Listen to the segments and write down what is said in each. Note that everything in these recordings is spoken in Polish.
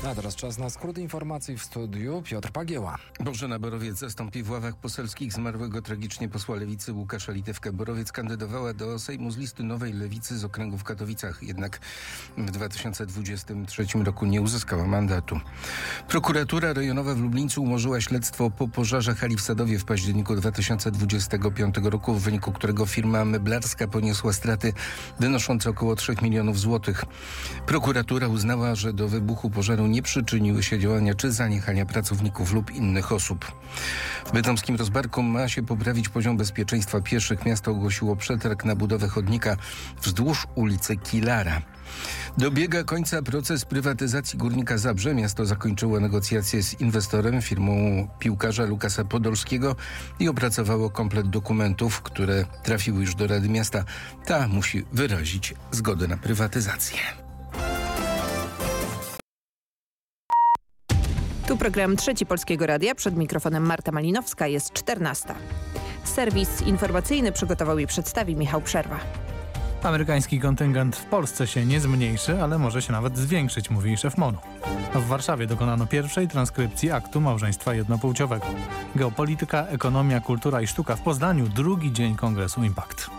A teraz czas na skrót informacji w studiu. Piotr Pagieła. Bożena Borowiec zastąpi w ławach poselskich zmarłego tragicznie posła Lewicy Łukasza Litewkę. Borowiec kandydowała do Sejmu z listy Nowej Lewicy z okręgu w Katowicach, jednak w 2023 roku nie uzyskała mandatu. Prokuratura rejonowa w Lublińcu umorzyła śledztwo po pożarze hali w Sadowie w październiku 2025 roku, w wyniku którego firma meblarska poniosła straty wynoszące około 3 milionów złotych. Prokuratura uznała, że do wybuchu pożaru nie przyczyniły się działania czy zaniechania pracowników lub innych osób. W bytomskim Rozbarku ma się poprawić poziom bezpieczeństwa pieszych. Miasto ogłosiło przetarg na budowę chodnika wzdłuż ulicy Kilara. Dobiega końca proces prywatyzacji Górnika Zabrze. Miasto zakończyło negocjacje z inwestorem, firmą piłkarza Lukasa Podolskiego i opracowało komplet dokumentów, które trafiły już do Rady Miasta. Ta musi wyrazić zgodę na prywatyzację. Tu program Trzeci Polskiego Radia. Przed mikrofonem Marta Malinowska. Jest 14. Serwis informacyjny przygotował i przedstawi Michał Przerwa. Amerykański kontyngent w Polsce się nie zmniejszy, ale może się nawet zwiększyć, mówi szef MON-u. W Warszawie dokonano pierwszej transkrypcji aktu małżeństwa jednopłciowego. Geopolityka, ekonomia, kultura i sztuka w Poznaniu. Drugi dzień kongresu Impact.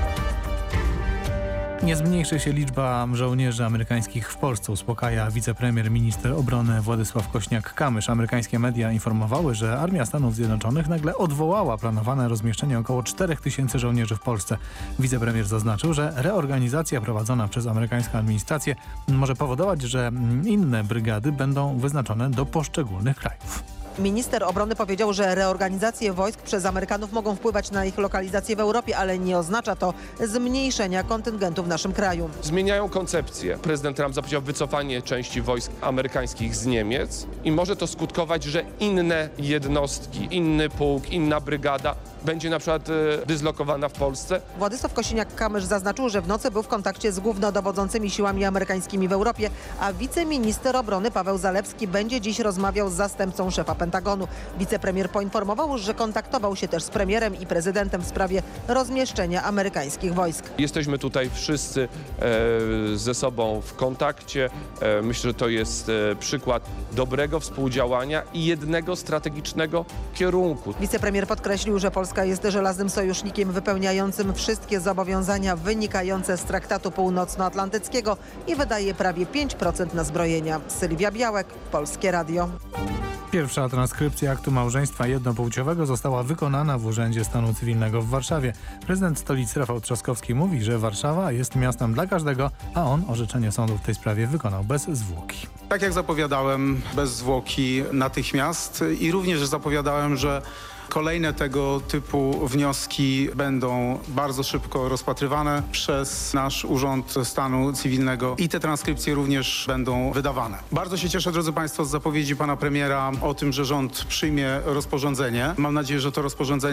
Nie zmniejszy się liczba żołnierzy amerykańskich w Polsce, uspokaja wicepremier minister obrony Władysław Kośniak-Kamysz. Amerykańskie media informowały, że Armia Stanów Zjednoczonych nagle odwołała planowane rozmieszczenie około 4000 żołnierzy w Polsce. Wicepremier zaznaczył, że reorganizacja prowadzona przez amerykańską administrację może powodować, że inne brygady będą wyznaczone do poszczególnych krajów. Minister obrony powiedział, że reorganizacje wojsk przez Amerykanów mogą wpływać na ich lokalizację w Europie, ale nie oznacza to zmniejszenia kontyngentu w naszym kraju. Zmieniają koncepcję. Prezydent Trump zapowiedział wycofanie części wojsk amerykańskich z Niemiec i może to skutkować, że inne jednostki, inny pułk, inna brygada będzie na przykład dyslokowana w Polsce. Władysław Kosiniak-Kamysz zaznaczył, że w nocy był w kontakcie z głównodowodzącymi siłami amerykańskimi w Europie, a wiceminister obrony Paweł Zalewski będzie dziś rozmawiał z zastępcą szefa Pentagonu. Wicepremier poinformował, że kontaktował się też z premierem i prezydentem w sprawie rozmieszczenia amerykańskich wojsk. Jesteśmy tutaj wszyscy ze sobą w kontakcie. Myślę, że to jest przykład dobrego współdziałania i jednego strategicznego kierunku. Wicepremier podkreślił, że Polska jest żelaznym sojusznikiem wypełniającym wszystkie zobowiązania wynikające z Traktatu Północnoatlantyckiego i wydaje prawie 5% na zbrojenia. Sylwia Białek, Polskie Radio. Pierwsza transkrypcja aktu małżeństwa jednopłciowego została wykonana w Urzędzie Stanu Cywilnego w Warszawie. Prezydent stolicy Rafał Trzaskowski mówi, że Warszawa jest miastem dla każdego, a on orzeczenie sądu w tej sprawie wykonał bez zwłoki. Tak jak zapowiadałem, bez zwłoki natychmiast i również zapowiadałem, że kolejne tego typu wnioski będą bardzo szybko rozpatrywane przez nasz Urząd Stanu Cywilnego i te transkrypcje również będą wydawane. Bardzo się cieszę, drodzy Państwo, z zapowiedzi pana premiera o tym, że rząd przyjmie rozporządzenie. Mam nadzieję, że to rozporządzenie